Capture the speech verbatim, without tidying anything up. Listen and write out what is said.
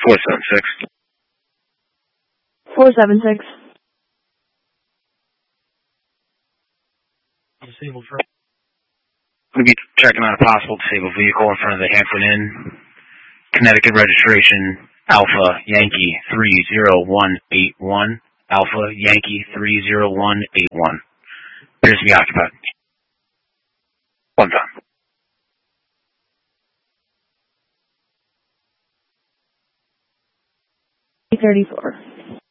four seven six. four seven six. Disabled truck. We'll be checking on a possible disabled vehicle in front of the Hanford Inn. Connecticut registration, Alpha Yankee three zero one eight one. Alpha Yankee three zero one eight one. Appears to be occupied. One time. thirty-four.